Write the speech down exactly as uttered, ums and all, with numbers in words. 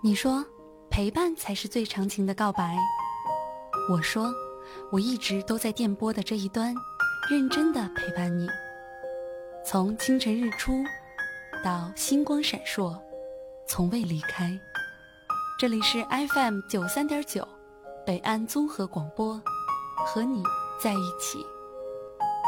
你说陪伴才是最长情的告白，我说我一直都在电波的这一端认真地陪伴你，从清晨日出到星光闪烁，从未离开。这里是 F M 九三点九 北安综合广播，和你在一起。